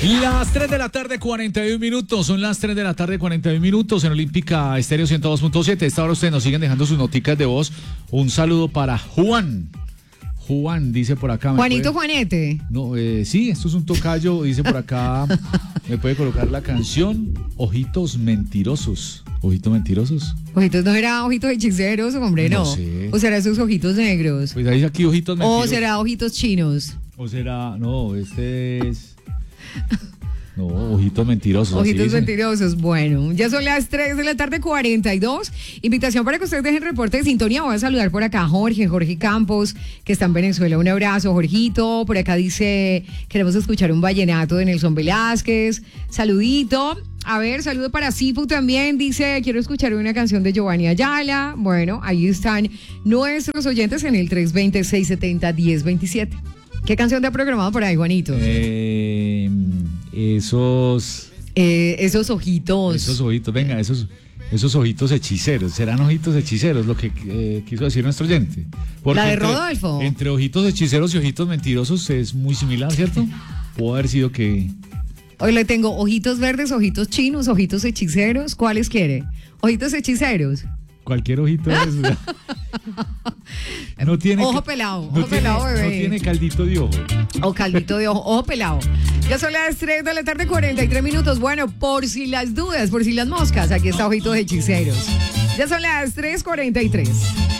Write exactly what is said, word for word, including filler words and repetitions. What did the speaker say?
Las tres de la tarde, cuarenta y un minutos. Son las tres de la tarde, cuarenta y un minutos en Olímpica Estéreo ciento dos punto siete. Esta hora ustedes nos siguen dejando sus noticas de voz. Un saludo para Juan. Juan, dice por acá. Juanito puede... Juanete. No, eh, sí, esto es un tocayo. Dice por acá, me puede colocar la canción Ojitos Mentirosos. ¿Ojitos Mentirosos? Ojitos, ¿no será ojitos hechiceros, hombre? No. No sé. ¿O será esos ojitos negros? Pues ahí aquí Ojitos Mentirosos. ¿O será ojitos chinos? O será, no, este es... No, Ojitos Mentirosos. Ojitos Mentirosos. Bueno, ya son las tres de la tarde, cuarenta y dos. Invitación para que ustedes dejen reporte de sintonía. Voy a saludar por acá a Jorge, Jorge Campos, que está en Venezuela. Un abrazo, Jorgito. Por acá dice, queremos escuchar un vallenato de Nelson Velázquez. Saludito. A ver, saludo para Sifu también. Dice, quiero escuchar una canción de Giovanni Ayala. Bueno, ahí están nuestros oyentes en el tres dos cero, seis siete cero, uno cero dos siete. ¿Qué canción te ha programado por ahí, Juanito? Eh, esos... Eh, esos ojitos. Esos ojitos, venga, esos, esos ojitos hechiceros. ¿Serán ojitos hechiceros lo que eh, quiso decir nuestro oyente? Porque la de entre, Rodolfo. Entre ojitos hechiceros y ojitos mentirosos es muy similar, ¿cierto? Pudo haber sido que... Hoy le tengo ojitos verdes, ojitos chinos, ojitos hechiceros. ¿Cuáles quiere? Ojitos hechiceros. Cualquier ojito es... No tiene, ojo pelado, ojo no pelado, tiene, bebé. No tiene caldito de ojo. O caldito de ojo, ojo pelado. Ya son las tres de la tarde, cuarenta y tres minutos. Bueno, por si las dudas, por si las moscas, aquí está Ojitos Hechiceros. Ya son las tres cuarenta y tres.